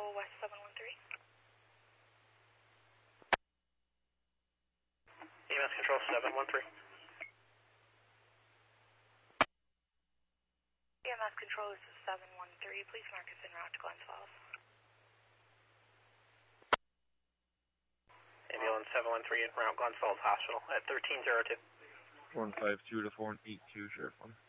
West 713. EMS Control 713. EMS Control, this is 713. Please mark us en route to Glens Falls. Ambulance 713 en route Glens Falls Hospital at 1302. 152 to 482, Sheriff 1.